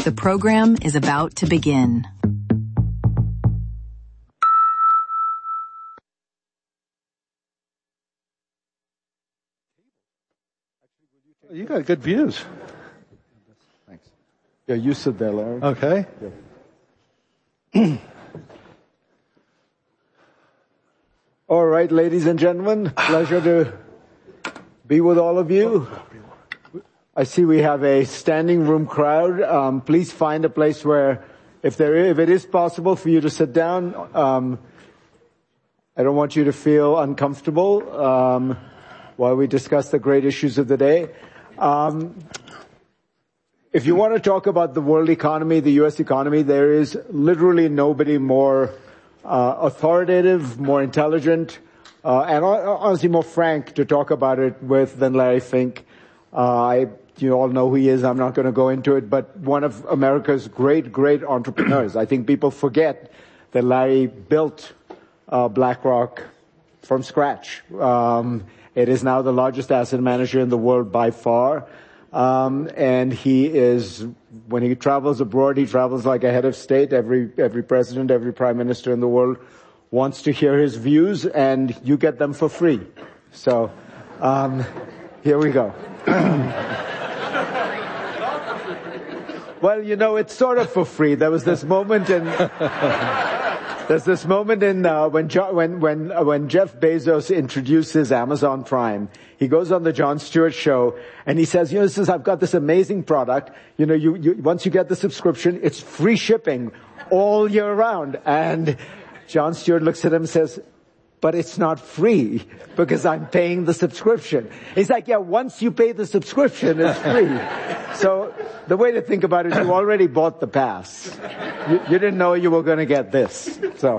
The program is about to begin. You got good views. Thanks. Yeah, you sit there, Larry. Okay. Yeah. All right, ladies and gentlemen, pleasure to be with all of you. I see we have a standing room crowd. Please find a place where, if it is possible for you to sit down, I don't want you to feel uncomfortable while we discuss the great issues of the day. If you want to talk about the world economy, the U.S. economy, there is literally nobody more authoritative, more intelligent, and honestly more frank to talk about it with than Larry Fink. You all know who he is. I'm not going to go into it, but one of America's great entrepreneurs. I think people forget that Larry built BlackRock from scratch. It is now the largest asset manager in the world by far. And he is, when he travels abroad, he travels like a head of state. Every president, every prime minister in the world wants to hear his views, and you get them for free. So, here we go. Well, you know, it's sort of for free. There was this moment in, when Jeff Bezos introduces Amazon Prime, he goes on the Jon Stewart show and he says, I've got this amazing product. Once you get the subscription, it's free shipping all year round. And Jon Stewart looks at him and says, but it's not free because I'm paying the subscription. He's like, yeah, once you pay the subscription, it's free. So the way to think about it is you already bought the pass. You didn't know you were going to get this. So,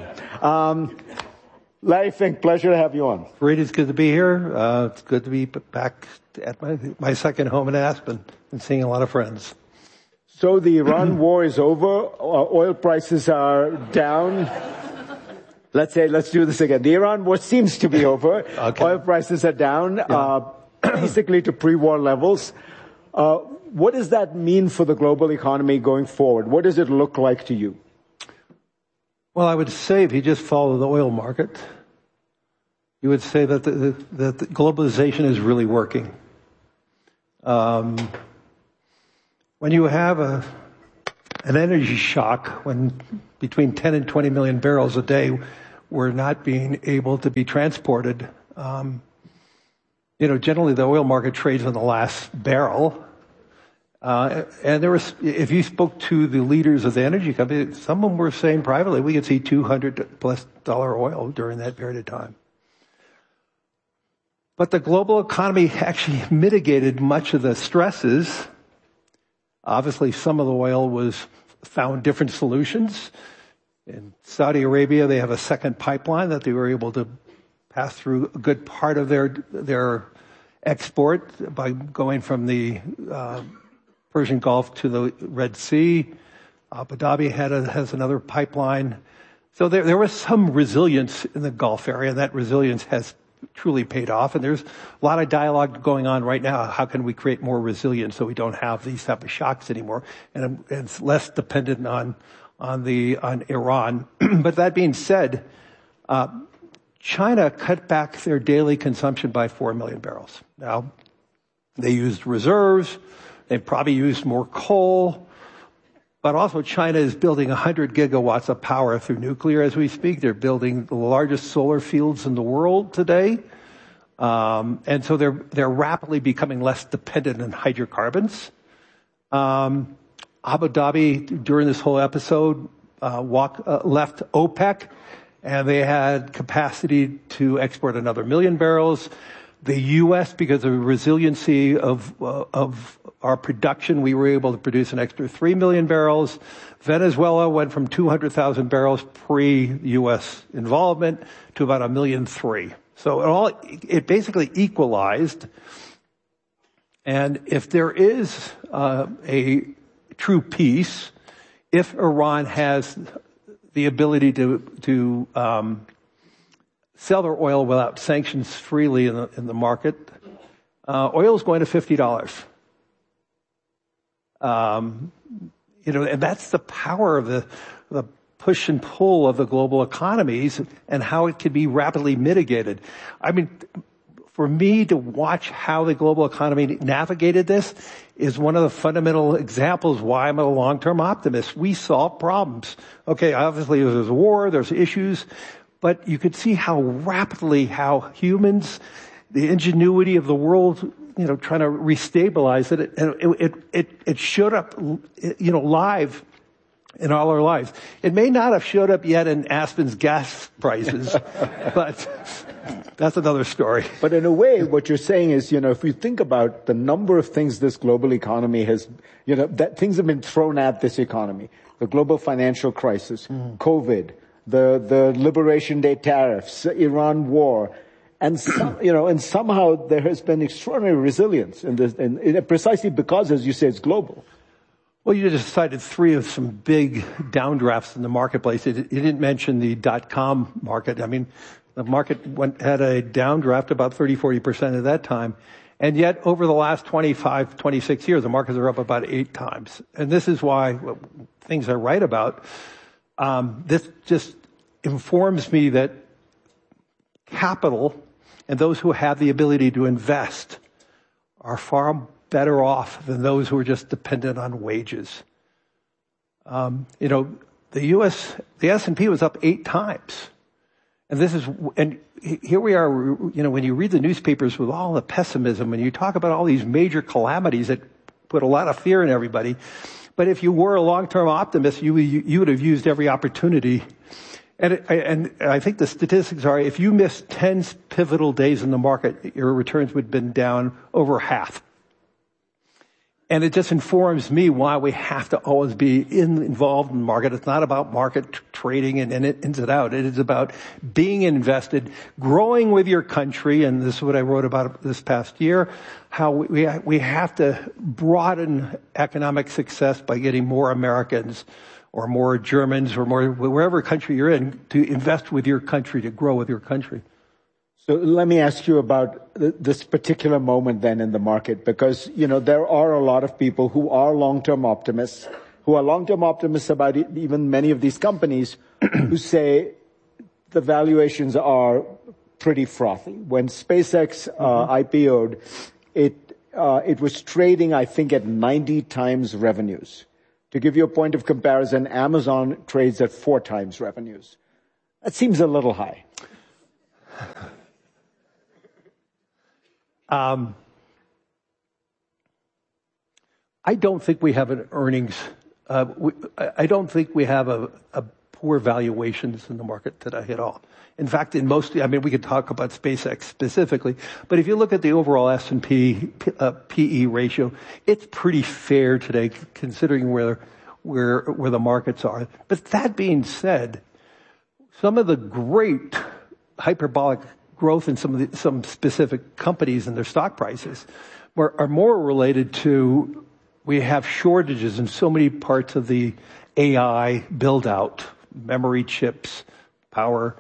Larry Fink, pleasure to have you on. Great, it's good to be here. It's good to be back at my second home in Aspen and seeing a lot of friends. So the Iran war is over. Oil prices are down. Let's do this again. The Iran war seems to be over. Okay. Oil prices are down, basically to pre-war levels. What does that mean for the global economy going forward? What does it look like to you? Well, I would say if you just follow the oil market, you would say that the globalization is really working. When you have an energy shock, when between 10 and 20 million barrels a day were not being able to be transported, generally the oil market trades on the last barrel. And if you spoke to the leaders of the energy company, some of them were saying privately, we could see $200+ oil during that period of time. But the global economy actually mitigated much of the stresses. Obviously, some of the oil found different solutions. In Saudi Arabia, they have a second pipeline that they were able to pass through a good part of their export by going from the Persian Gulf to the Red Sea. Abu Dhabi has another pipeline. So there was some resilience in the Gulf area, and that resilience has truly paid off. And there's a lot of dialogue going on right now. How can we create more resilience so we don't have these type of shocks anymore? And it's less dependent on Iran. But that being said, China cut back their daily consumption by 4 million barrels. Now, they used reserves. They probably used more coal. But also China is building 100 gigawatts of power through nuclear as we speak. They're building the largest solar fields in the world today. And so they're rapidly becoming less dependent on hydrocarbons. Abu Dhabi, during this whole episode, left OPEC, and they had capacity to export another 1 million barrels. The U.S., because of the resiliency of our production, we were able to produce an extra 3 million barrels. Venezuela went from 200,000 barrels pre-U.S. involvement to about 1.3 million. So it basically equalized. And if there is a true peace, if Iran has the ability to sell their oil without sanctions freely in the market, oil is going to $50. And that's the power of the push and pull of the global economies and how it can be rapidly mitigated. I mean, for me to watch how the global economy navigated this is one of the fundamental examples why I'm a long-term optimist. We solve problems. Okay, obviously there's a war, there's issues, but you could see how rapidly how humans, the ingenuity of the world, trying to restabilize it, and it showed up, live in all our lives. It may not have showed up yet in Aspen's gas prices, but that's another story. But in a way, what you're saying is, if you think about the number of things this global economy has, that things have been thrown at this economy. The global financial crisis, COVID, the Liberation Day tariffs, Iran war, and somehow there has been extraordinary resilience in this, and precisely because, as you say, it's global. Well, you just cited three of some big downdrafts in the marketplace. You didn't mention the .com market. I mean, the market had a downdraft about 30-40% at that time. And yet, over the last 25, 26 years, the markets are up about 8 times. And this is why things I write about, this just informs me that capital and those who have the ability to invest are far better off than those who are just dependent on wages. The S&P was up 8 times. And here we are, when you read the newspapers with all the pessimism and you talk about all these major calamities that put a lot of fear in everybody. But if you were a long-term optimist, you would have used every opportunity. And I think the statistics are, if you missed 10 pivotal days in the market, your returns would have been down over half. And it just informs me why we have to always be involved in the market. It's not about market trading and ins and out. It is about being invested, growing with your country. And this is what I wrote about this past year, how we have to broaden economic success by getting more Americans or more Germans or more, wherever country you're in, to invest with your country, to grow with your country. So let me ask you about this particular moment then in the market, because, there are a lot of people who are long-term optimists, about even many of these companies who say the valuations are pretty frothy. When SpaceX IPO'd, it was trading, I think, at 90 times revenues. To give you a point of comparison, Amazon trades at 4 times revenues. That seems a little high. I don't think we have an earnings. I don't think we have a poor valuations in the market today at all. In fact, we could talk about SpaceX specifically, but if you look at the overall S&P PE ratio, it's pretty fair today, considering where the markets are. But that being said, some of the great hyperbolic growth in some specific companies and their stock prices are more related to, we have shortages in so many parts of the AI build out, memory chips, power.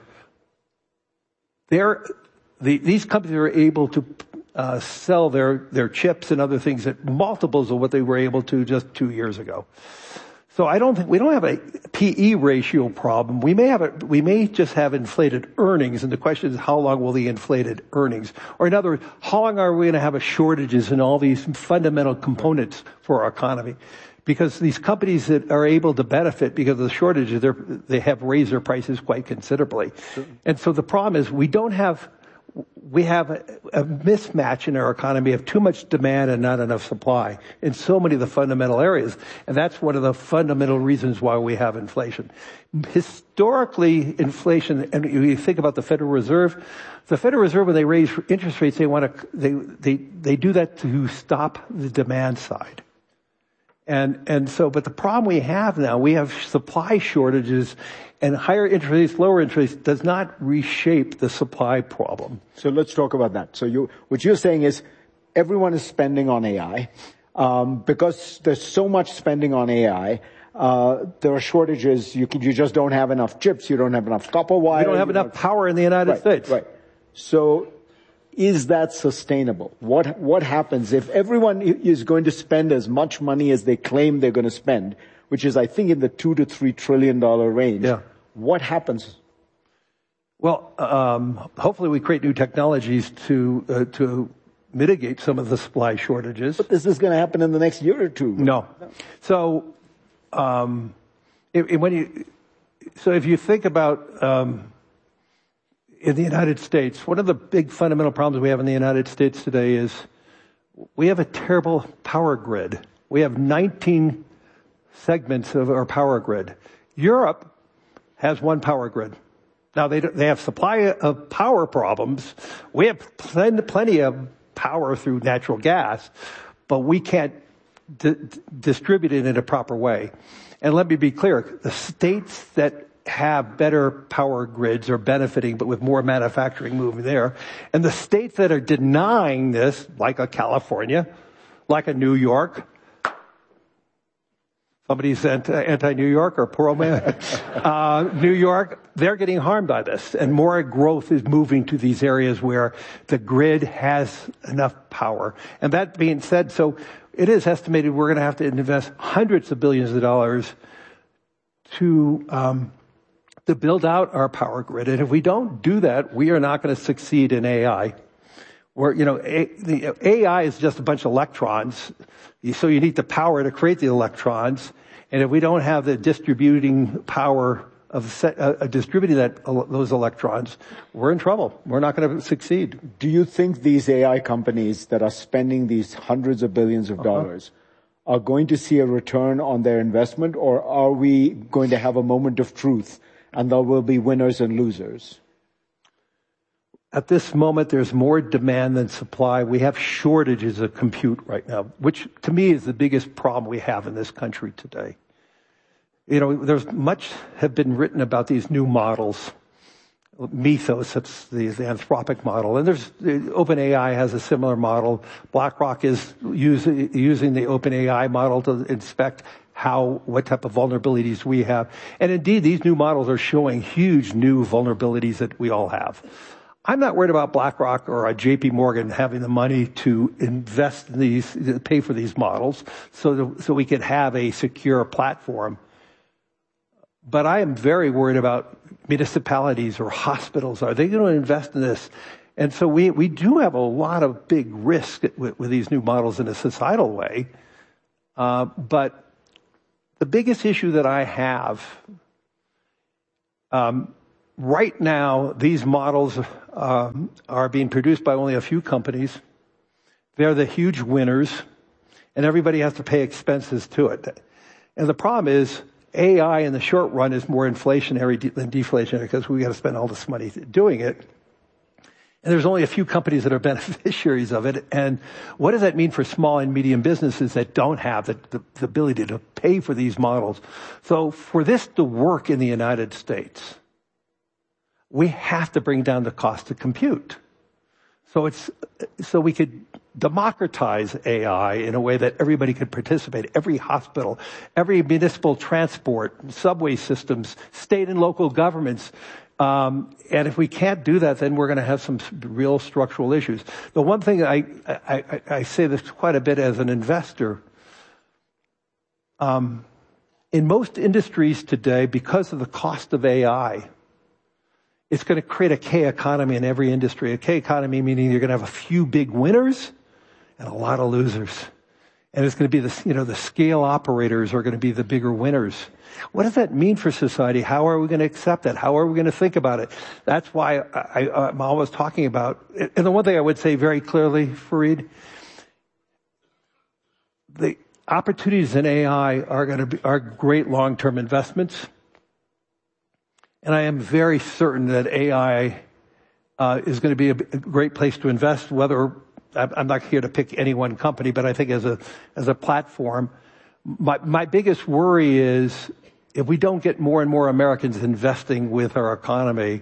These companies are able to sell their chips and other things at multiples of what they were able to just 2 years ago. So we don't have a PE ratio problem. We may just have inflated earnings, and the question is, how long will the inflated earnings? Or in other words, how long are we going to have shortages in all these fundamental components for our economy? Because these companies that are able to benefit because of the shortages, they have raised their prices quite considerably. Sure. And so the problem is we have a mismatch in our economy of too much demand and not enough supply in so many of the fundamental areas. And that's one of the fundamental reasons why we have inflation. Historically, inflation, and you think about the Federal Reserve, when they raise interest rates, they do that to stop the demand side. But the problem we have now, we have supply shortages, and higher interest rates, lower interest rates does not reshape the supply problem. So let's talk about that. So what you're saying is everyone is spending on AI. Because there's so much spending on AI, there are shortages. You just don't have enough chips. You don't have enough copper wire. We don't have enough power in the United States. Right. So is that sustainable? What happens if everyone is going to spend as much money as they claim they're going to spend, which is, I think, in the $2 to $3 trillion range? Yeah. What happens? Well, hopefully we create new technologies to mitigate some of the supply shortages. But this is going to happen in the next year or two. No. So, if you think about in the United States, one of the big fundamental problems we have in the United States today is we have a terrible power grid. We have 19 segments of our power grid. Europe has one power grid. Now they have supply of power problems. We have plenty of power through natural gas, but we can't distribute it in a proper way. And let me be clear, the states that have better power grids are benefiting, but with more manufacturing moving there. And the states that are denying this, like a California, like a New York, somebody's anti-New York or pro-man, New York, they're getting harmed by this. And more growth is moving to these areas where the grid has enough power. And that being said, so it is estimated we're going to have to invest hundreds of billions of dollars to build out our power grid. And if we don't do that, we are not going to succeed in AI. The AI is just a bunch of electrons. So you need the power to create the electrons. And if we don't have the distributing power of distributing those electrons, we're in trouble. We're not going to succeed. Do you think these AI companies that are spending these hundreds of billions of dollars are going to see a return on their investment, or are we going to have a moment of truth and there will be winners and losers? At this moment, there's more demand than supply. We have shortages of compute right now, which to me is the biggest problem we have in this country today. There's much have been written about these new models. Mythos, that's the Anthropic model. And OpenAI has a similar model. BlackRock is using the OpenAI model to inspect what type of vulnerabilities we have. And indeed, these new models are showing huge new vulnerabilities that we all have. I'm not worried about BlackRock or JP Morgan having the money to invest in these, pay for these models so we could have a secure platform. But I am very worried about municipalities or hospitals. Are they going to invest in this? And so we do have a lot of big risk with these new models in a societal way. But the biggest issue that I have, right now, these models are being produced by only a few companies. They're the huge winners, and everybody has to pay expenses to it. And the problem is, AI in the short run is more inflationary than deflationary because we got to spend all this money doing it. And there's only a few companies that are beneficiaries of it. And what does that mean for small and medium businesses that don't have the ability to pay for these models? So for this to work in the United States, we have to bring down the cost to compute. So we could democratize AI in a way that everybody could participate. Every hospital, every municipal transport, subway systems, state and local governments. And if we can't do that, then we're going to have some real structural issues. The one thing I say this quite a bit as an investor. In most industries today, because of the cost of AI, it's going to create a K economy in every industry. A K economy meaning you're going to have a few big winners and a lot of losers. And it's going to be the scale operators are going to be the bigger winners. What does that mean for society? How are we going to accept that? How are we going to think about it? That's why I'm always talking about, and the one thing I would say very clearly, Fareed, the opportunities in AI are great long-term investments. And I am very certain that AI is going to be a great place to invest. Whether I'm not here to pick any one company, but I think as a platform, my biggest worry is if we don't get more and more Americans investing with our economy,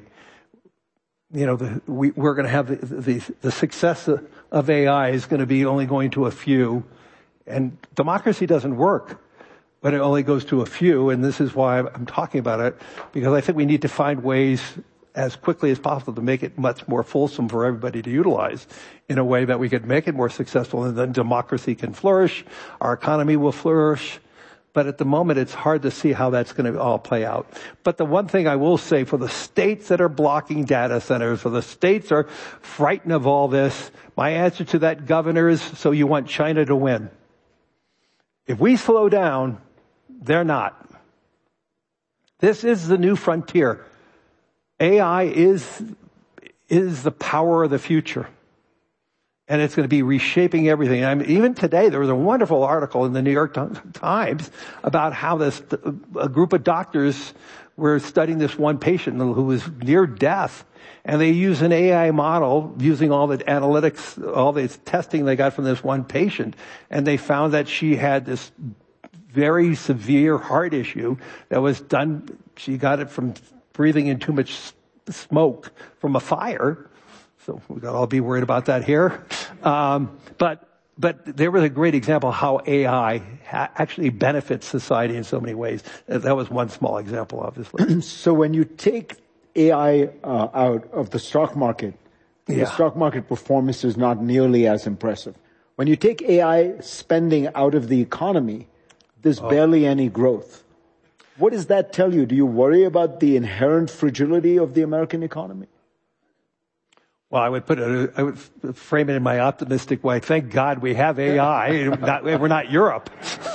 we're going to have the success of AI is going to be only going to a few, and democracy doesn't work. But it only goes to a few, and this is why I'm talking about it, because I think we need to find ways as quickly as possible to make it much more fulsome for everybody to utilize in a way that we could make it more successful, and then democracy can flourish, our economy will flourish. But at the moment, it's hard to see how that's going to all play out. But the one thing I will say, for the states that are blocking data centers, for the states are frightened of all this, my answer to that, governor, is, so you want China to win. If we slow down, they're not. This is the new frontier. AI is the power of the future. And it's going to be reshaping everything. I mean, even today, there was a wonderful article in the New York Times about how a group of doctors were studying this one patient who was near death. And they used an AI model using all the analytics, all the testing they got from this one patient. And they found that she had this very severe heart issue that was done. She got it from breathing in too much smoke from a fire. So we got to all be worried about that here. But there was a great example of how AI actually benefits society in so many ways. That was one small example, obviously. So when you take AI out of the stock market, the stock market performance is not nearly as impressive. When you take AI spending out of the economy, there's barely any growth. What does that tell you? Do you worry about the inherent fragility of the American economy? Well, I would frame it in my optimistic way. Thank God we have AI. We're not Europe.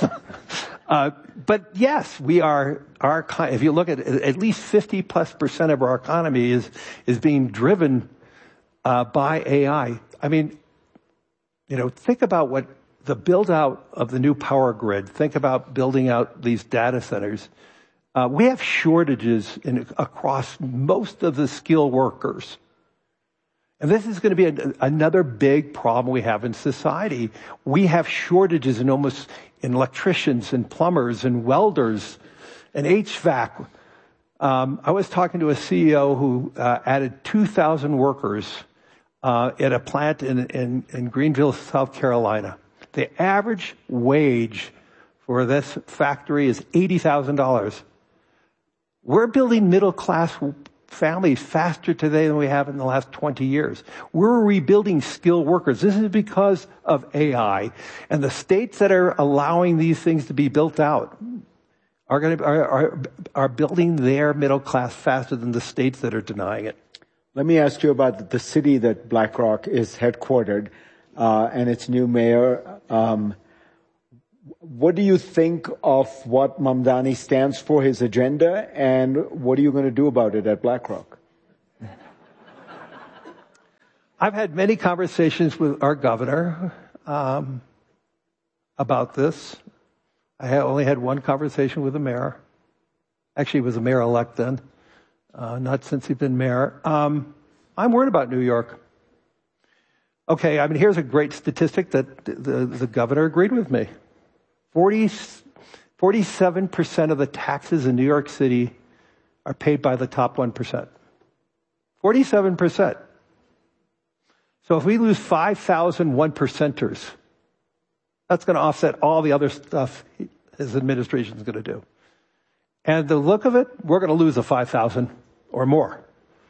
But yes, we are. If you look at least 50+% of our economy is being driven by AI. I mean, think about what the build out of the new power grid. Think about building out these data centers. We have shortages across most of the skilled workers. And this is going to be another big problem we have in society. We have shortages in electricians and plumbers and welders and HVAC. I was talking to a CEO who added 2,000 workers at a plant in Greenville, South Carolina. The average wage for this factory is $80,000. We're building middle-class families faster today than we have in the last 20 years. We're rebuilding skilled workers. This is because of AI. And the states that are allowing these things to be built out are building their middle class faster than the states that are denying it. Let me ask you about the city that BlackRock is headquartered and its new mayor. What do you think of what Mamdani stands for, his agenda, and what are you going to do about it at BlackRock? I've had many conversations with our governor about this. I only had one conversation with the mayor. Actually, he was a mayor-elect then, not since he's been mayor. I'm worried about New York. Okay, I mean, here's a great statistic that the governor agreed with me. 47% of the taxes in New York City are paid by the top 1%. 47%. So if we lose 5,000 1%ers, that's going to offset all the other stuff his administration is going to do. And the look of it, we're going to lose 5,000 or more.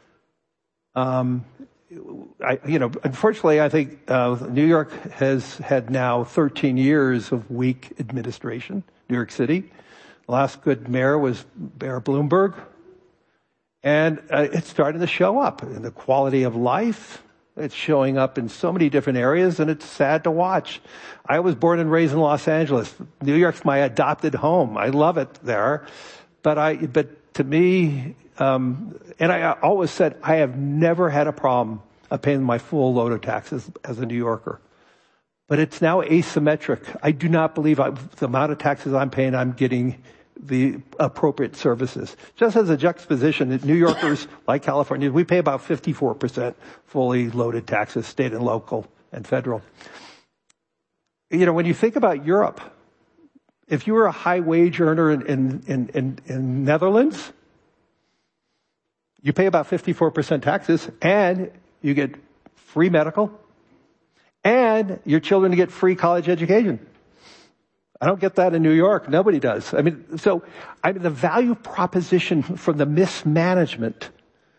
Unfortunately, I think New York has had now 13 years of weak administration. New York City, the last good mayor was Mayor Bloomberg, and it's starting to show up in the quality of life. It's showing up in so many different areas, and it's sad to watch. I was born and raised in Los Angeles. New York's my adopted home. I love it there, but to me. And I always said I have never had a problem of paying my full load of taxes as a New Yorker. But it's now asymmetric. I do not believe the amount of taxes I'm paying, I'm getting the appropriate services. Just as a juxtaposition, New Yorkers, like California, we pay about 54% fully loaded taxes, state and local and federal. When you think about Europe, if you were a high wage earner in Netherlands, you pay about 54% taxes, and you get free medical, and your children get free college education. I don't get that in New York. Nobody does. The value proposition from the mismanagement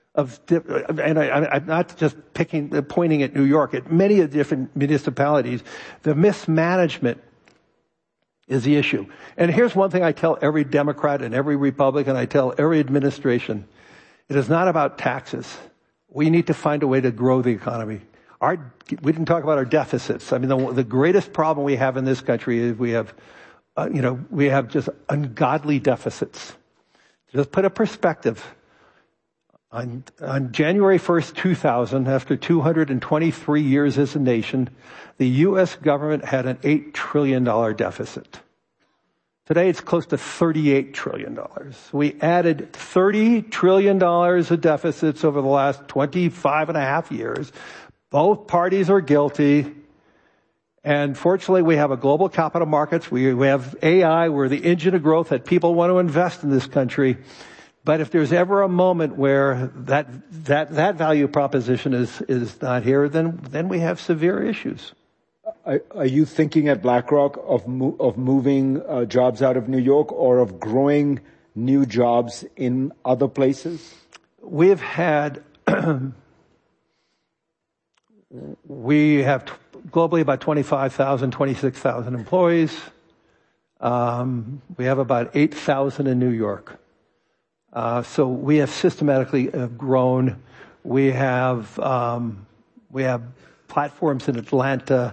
and I'm not just pointing at New York, at many of the different municipalities, the mismanagement is the issue. And here's one thing I tell every Democrat and every Republican, I tell every administration, it is not about taxes. We need to find a way to grow the economy. We didn't talk about our deficits. I mean, the greatest problem we have in this country is we have just ungodly deficits. Just put a perspective. On January 1st, 2000, after 223 years as a nation, the U.S. government had an $8 trillion deficit. Today, it's close to $38 trillion. We added $30 trillion of deficits over the last 25 and a half years. Both parties are guilty. And fortunately, we have a global capital markets. We have AI. We're the engine of growth that people want to invest in this country. But if there's ever a moment where that value proposition is not here, then we have severe issues. Are you thinking at BlackRock of moving jobs out of New York or of growing new jobs in other places? We have globally about 25,000, 26,000 employees. We have about 8,000 in New York. So we have systematically grown. We have platforms in Atlanta.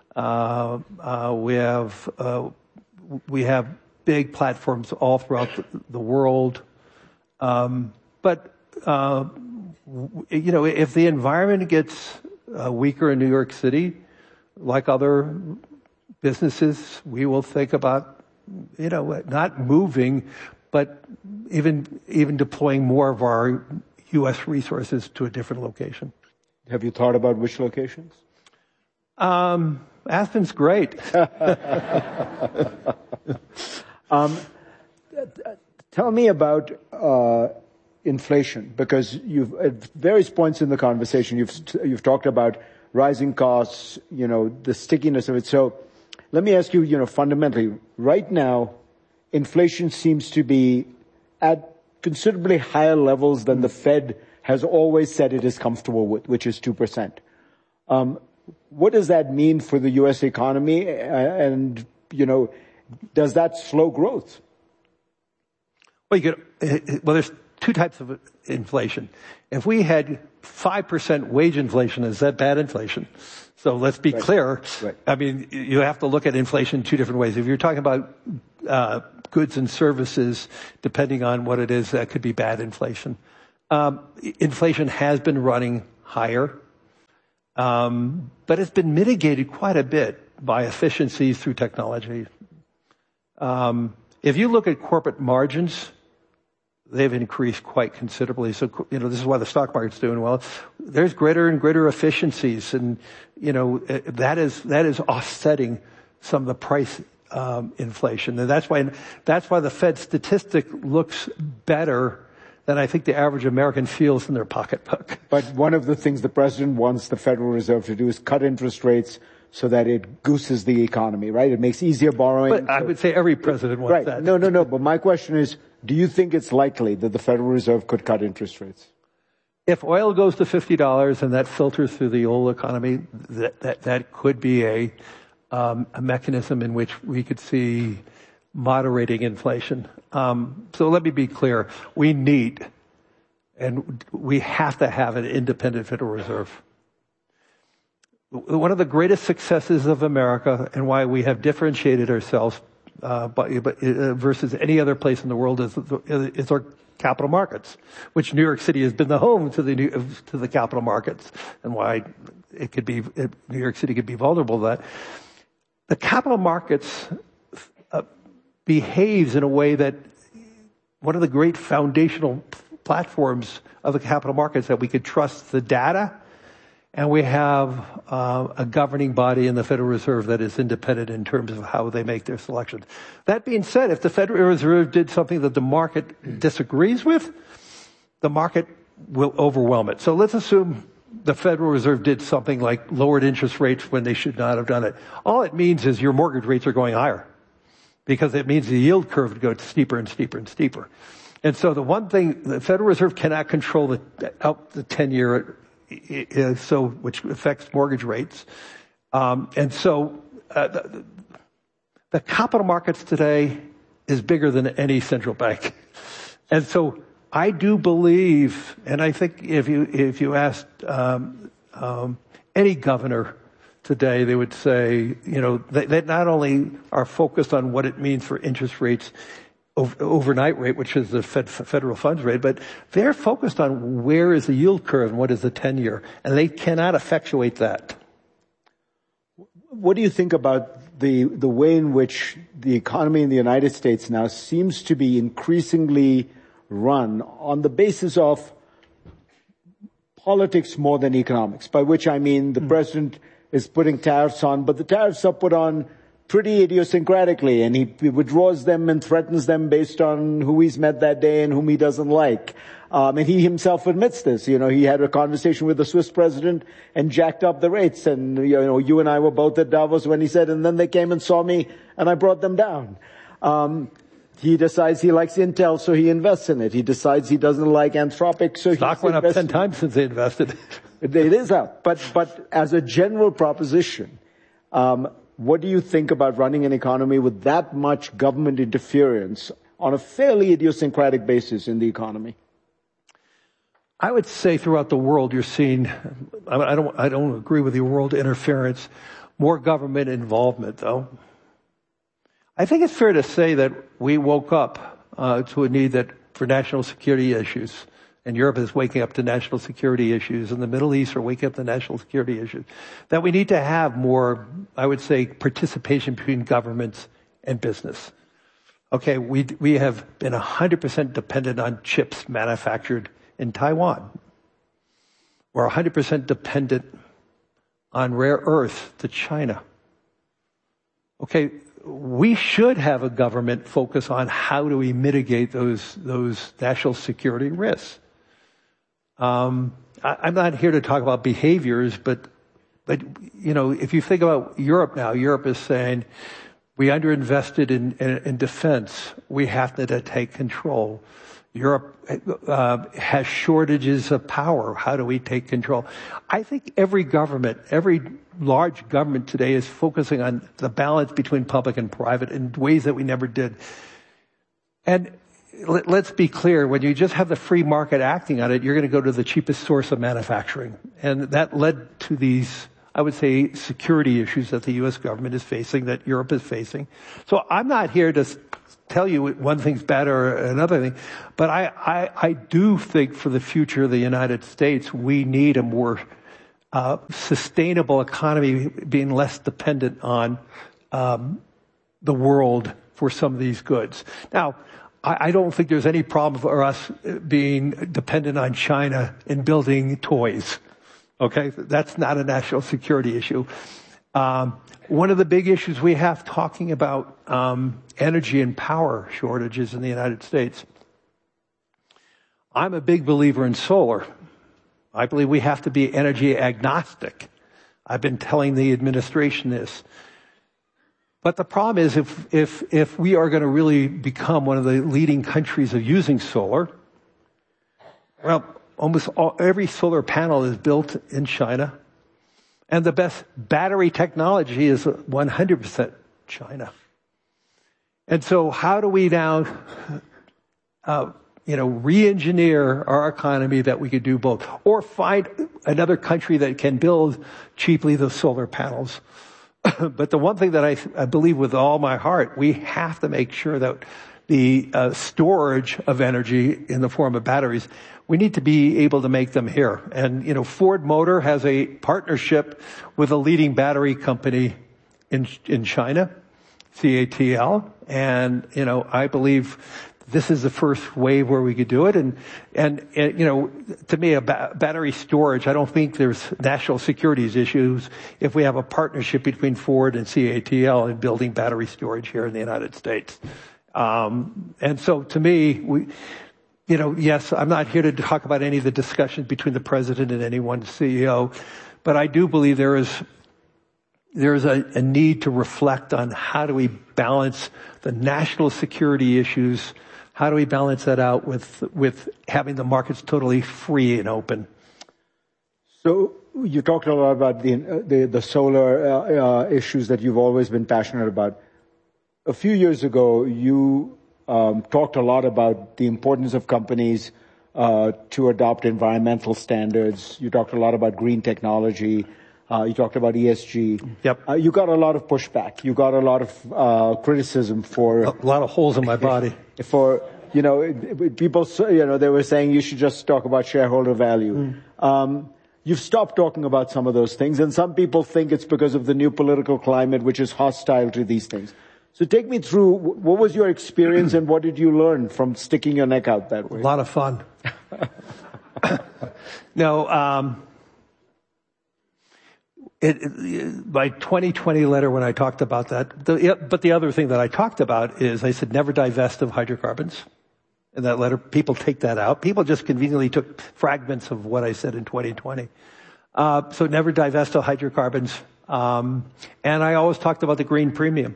We have big platforms all throughout the world. But if the environment gets weaker in New York City, like other businesses, we will think about, not moving, but even deploying more of our U.S. resources to a different location. Have you thought about which locations? Aspen's great. Tell me about inflation, because you've at various points in the conversation you've talked about rising costs, the stickiness of it. So let me ask you, fundamentally, right now, inflation seems to be at considerably higher levels than the Fed has always said it is comfortable with, which is 2%. What does that mean for the U.S. economy? And, does that slow growth? Well, there's two types of inflation. If we had 5% wage inflation, is that bad inflation? So let's be clear. Right. I mean, you have to look at inflation two different ways. If you're talking about goods and services, depending on what it is, that could be bad inflation. Inflation has been running higher, but it's been mitigated quite a bit by efficiencies through technology. If you look at corporate margins, they've increased quite considerably. So, this is why the stock market's doing well. There's greater and greater efficiencies, and, that is offsetting some of the price inflation. And that's why the Fed statistic looks better than I think the average American feels in their pocketbook. But one of the things the president wants the Federal Reserve to do is cut interest rates so that it gooses the economy, right? It makes easier borrowing. But I would say every president wants that. No. But my question is, do you think it's likely that the Federal Reserve could cut interest rates? If oil goes to $50 and that filters through the oil economy, that could be a mechanism in which we could see moderating inflation. So let me be clear. We need, and we have to have, an independent Federal Reserve. One of the greatest successes of America, and why we have differentiated ourselves versus any other place in the world, is our capital markets, which New York City has been the home to the capital markets, and why New York City could be vulnerable to that. The capital markets behaves in a way that one of the great foundational platforms of the capital markets, that we could trust the data, and we have a governing body in the Federal Reserve that is independent in terms of how they make their selections. That being said, if the Federal Reserve did something that the market disagrees with, the market will overwhelm it. So let's assume the Federal Reserve did something like lowered interest rates when they should not have done it. All it means is your mortgage rates are going higher, because it means the yield curve would go steeper and steeper and steeper. And so the one thing, the Federal Reserve cannot control the 10-year, which affects mortgage rates. And so the capital markets today is bigger than any central bank. And so I do believe, and I think if you asked any governor today, they would say, they not only are focused on what it means for interest rates, overnight rate, which is the federal funds rate, but they're focused on where is the yield curve and what is the 10-year, and they cannot effectuate that. What do you think about the way in which the economy in the United States now seems to be increasingly run on the basis of politics more than economics, by which I mean the president is putting tariffs on, but the tariffs are put on pretty idiosyncratically, and he withdraws them and threatens them based on who he's met that day and whom he doesn't like. And he himself admits this. He had a conversation with the Swiss president and jacked up the rates. And, you and I were both at Davos when he said, and then they came and saw me and I brought them down. He decides he likes Intel, so he invests in it. He decides he doesn't like Anthropic, so stock went up 10 times since they invested. It is up. But as a general proposition, what do you think about running an economy with that much government interference on a fairly idiosyncratic basis in the economy? I would say throughout the world you're seeing, I don't agree with the world interference, more government involvement though. I think it's fair to say that we woke up to a need for national security issues. And Europe is waking up to national security issues, and the Middle East are waking up to national security issues. That we need to have more, I would say, participation between governments and business. Okay, we have been 100% dependent on chips manufactured in Taiwan. We're 100% dependent on rare earth to China. Okay, we should have a government focus on how do we mitigate those national security risks. I'm not here to talk about behaviors, but if you think about Europe now, Europe is saying we underinvested in defense. We have to take control. Europe has shortages of power. How do we take control? I think every large government today is focusing on the balance between public and private in ways that we never did. And let's be clear, when you just have the free market acting on it, you're going to go to the cheapest source of manufacturing. And that led to these, I would say, security issues that the U.S. government is facing, that Europe is facing. So I'm not here to tell you one thing's bad or another thing, but I do think for the future of the United States, we need a more sustainable economy, being less dependent on the world for some of these goods. Now, I don't think there's any problem for us being dependent on China in building toys. Okay? That's not a national security issue. One of the big issues we have talking about energy and power shortages in the United States. I'm a big believer in solar. I believe we have to be energy agnostic. I've been telling the administration this. But the problem is if we are going to really become one of the leading countries of using solar, well, almost every solar panel is built in China. And the best battery technology is 100% China. And so how do we now, re-engineer our economy that we could do both? Or find another country that can build cheaply the solar panels? But the one thing that I believe with all my heart, we have to make sure that the storage of energy in the form of batteries, we need to be able to make them here. And, Ford Motor has a partnership with a leading battery company in China, CATL. And, I believe this is the first wave where we could do it. And to me, a battery storage, I don't think there's national security issues if we have a partnership between Ford and CATL in building battery storage here in the United States. And so to me, yes, I'm not here to talk about any of the discussions between the president and any one CEO, but I do believe there is a need to reflect on how do we balance the national security issues. How do we balance that out with having the markets totally free and open? So you talked a lot about the solar issues that you've always been passionate about. A few years ago, you talked a lot about the importance of companies to adopt environmental standards. You talked a lot about green technology. You talked about ESG. Yep. You got a lot of pushback. You got a lot of criticism for... A lot of holes in my body. For, people, they were saying you should just talk about shareholder value. You've stopped talking about some of those things, and some people think it's because of the new political climate, which is hostile to these things. So take me through, what was your experience and what did you learn from sticking your neck out that way? A lot of fun. No, my 2020 letter when I talked about that, but the other thing that I talked about is I said never divest of hydrocarbons. In that letter, people take that out. People just conveniently took fragments of what I said in 2020. So never divest of hydrocarbons. And I always talked about the green premium.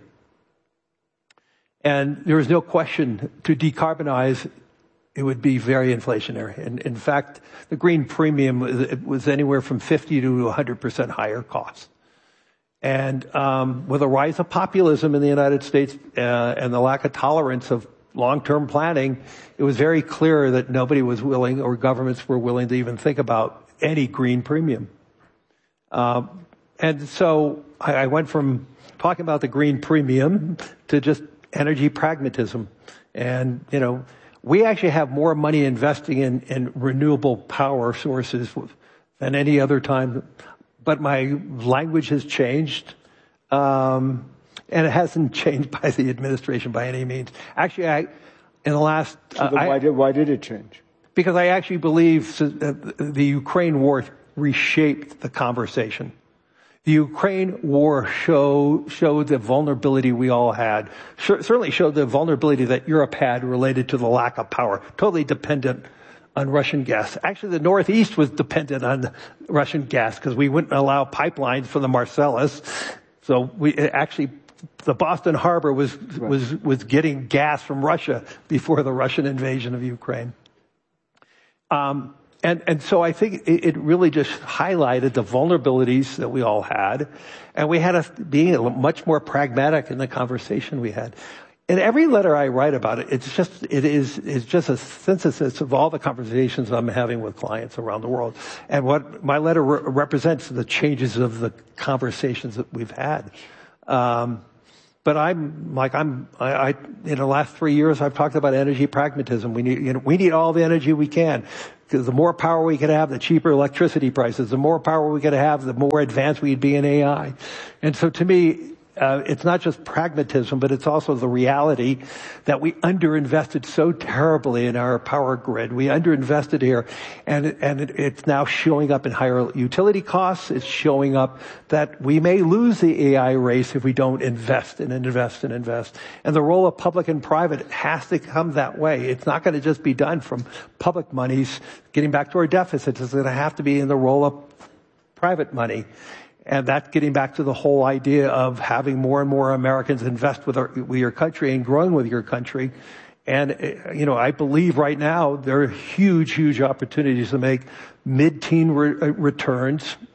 And there was no question to decarbonize, it would be very inflationary. And in fact, the green premium was anywhere from 50 to 100% higher cost. And with a rise of populism in the United States and the lack of tolerance of long-term planning, it was very clear that nobody was willing, or governments were willing to even think about any green premium. And so I went from talking about the green premium to just energy pragmatism. And, we actually have more money investing in renewable power sources than any other time. But my language has changed. And it hasn't changed by the administration by any means. Actually, in the last... why did it change? Because I actually believe the Ukraine war reshaped the conversation. The Ukraine war showed the vulnerability we all had. Certainly showed the vulnerability that Europe had related to the lack of power. Totally dependent on Russian gas. Actually, the Northeast was dependent on Russian gas because we wouldn't allow pipelines for the Marcellus. So the Boston Harbor was getting gas from Russia before the Russian invasion of Ukraine. And so I think it really just highlighted the vulnerabilities that we all had. And we had being much more pragmatic in the conversation we had. In every letter I write about it, it's just a synthesis of all the conversations I'm having with clients around the world. And what my letter represents the changes of the conversations that we've had. But in the last 3 years, I've talked about energy pragmatism. We need all the energy we can. Because the more power we could have, the cheaper electricity prices. The more power we could have, the more advanced we'd be in AI. And so to me, it's not just pragmatism, but it's also the reality that we underinvested so terribly in our power grid. We underinvested here, and it's now showing up in higher utility costs. It's showing up that we may lose the AI race if we don't invest and invest and invest. And the role of public and private has to come that way. It's not going to just be done from public monies. Getting back to our deficits, it's going to have to be in the role of private money. And that's getting back to the whole idea of having more and more Americans invest with your country and growing with your country. And, I believe right now there are huge, huge opportunities to make mid-teen returns